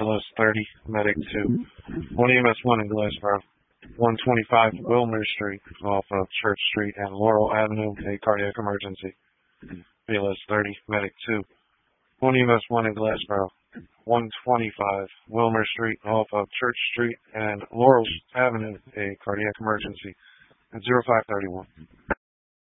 BLS 30, Medic 2. 1 EMS 1 in Glassboro. 125 Wilmer Street off of Church Street and Laurel Avenue, a cardiac emergency. BLS 30, Medic 2. 1 EMS 1 in Glassboro. 125 Wilmer Street off of Church Street and Laurel Avenue, a cardiac emergency. At 0531.